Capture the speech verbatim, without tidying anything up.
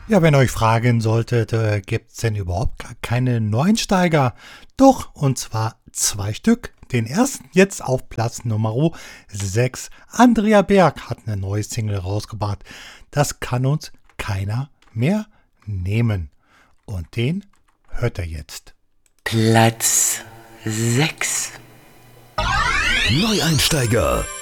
Ja, wenn ihr euch fragen solltet, äh, gibt es denn überhaupt gar keine Neueinsteiger? Doch, und zwar zwei Stück. Den ersten jetzt auf Platz Nummer sechs. Andrea Berg hat eine neue Single rausgebracht. Das kann uns keiner mehr nehmen. Und den hört er jetzt. Platz sechs. Neueinsteiger.